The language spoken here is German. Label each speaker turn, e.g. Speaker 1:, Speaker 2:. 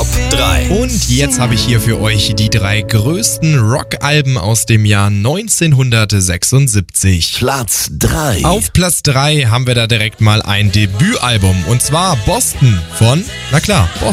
Speaker 1: Top 3.
Speaker 2: Und jetzt habe ich hier für euch die 3 größten Rockalben aus dem Jahr 1976.
Speaker 1: Platz 3.
Speaker 2: Auf Platz 3 haben wir da direkt mal ein Debütalbum und zwar Boston von, na klar, Boston.